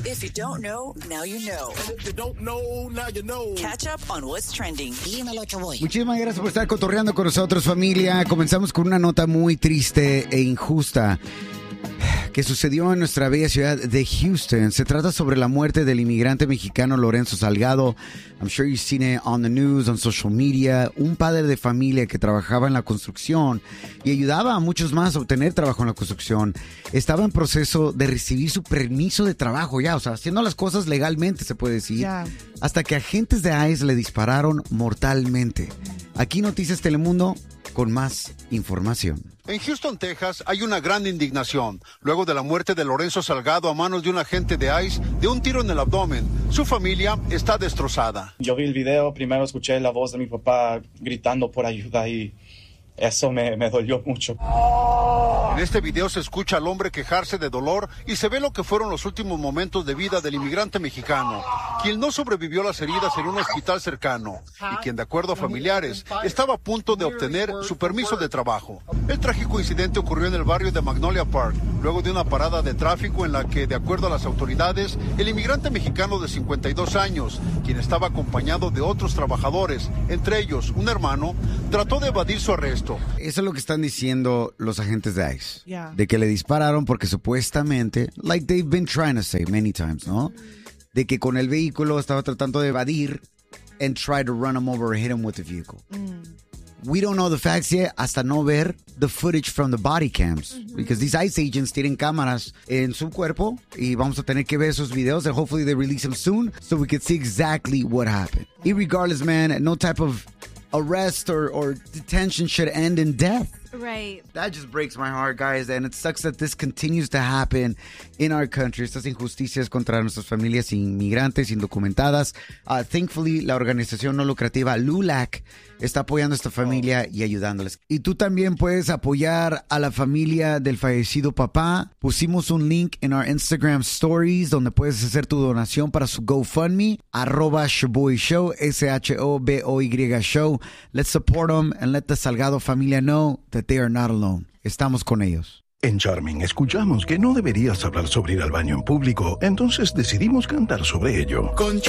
If you don't know, now you know. And if you don't know, now you know. Catch up on what's trending. Dímelo, Choboy. Muchísimas gracias por estar cotorreando con nosotros, familia. Comenzamos con una nota muy triste e injusta que sucedió en nuestra bella ciudad de Houston. Se trata sobre la muerte del inmigrante mexicano Lorenzo Salgado. I'm sure you've seen it on the news, on social media. Un padre de familia que trabajaba en la construcción y ayudaba a muchos más a obtener trabajo en la construcción. Estaba en proceso de recibir su permiso de trabajo ya, o sea, haciendo las cosas legalmente, se puede decir. Yeah. Hasta que agentes de ICE le dispararon mortalmente. Aquí Noticias Telemundo con más información. En Houston, Texas, hay una gran indignación luego de la muerte de Lorenzo Salgado a manos de un agente de ICE de un tiro en el abdomen. Su familia está destrozada. Yo vi el video, primero escuché la voz de mi papá gritando por ayuda y eso me dolió mucho. En este video se escucha al hombre quejarse de dolor y se ve lo que fueron los últimos momentos de vida del inmigrante mexicano, quien no sobrevivió a las heridas en un hospital cercano y quien, de acuerdo a familiares, estaba a punto de obtener su permiso de trabajo. El trágico incidente ocurrió en el barrio de Magnolia Park, luego de una parada de tráfico en la que, de acuerdo a las autoridades, el inmigrante mexicano de 52 años, quien estaba acompañado de otros trabajadores, entre ellos un hermano, trató de evadir su arresto. Eso es lo que están diciendo los agentes de ICE. Yeah. De que le dispararon porque supuestamente, like they've been trying to say many times, ¿no? De que con el vehículo estaba tratando de evadir and try to run him over or hit him with the vehicle. We don't know the facts yet hasta no ver the footage from the body cams. Because these ICE agents tienen cámaras en su cuerpo y vamos a tener que ver esos videos and hopefully they release them soon so we can see exactly what happened. Irregardless, man, no type of arrest or detention should end in death. Right. That just breaks my heart, guys, and it sucks that this continues to happen in our country. Estas injusticias contra nuestras familias inmigrantes indocumentadas. Thankfully, la organización no lucrativa LULAC está apoyando a esta familia y ayudándoles. Y tú también puedes apoyar a la familia del fallecido papá. Pusimos un link en our Instagram stories donde puedes hacer tu donación para su GoFundMe, @Shoboy Show, SHOBOY Show. Let's support them and let the Salgado familia know that they are not alone. Estamos con ellos. En Charming escuchamos que no deberías hablar sobre ir al baño en público, entonces decidimos cantar sobre ello. Con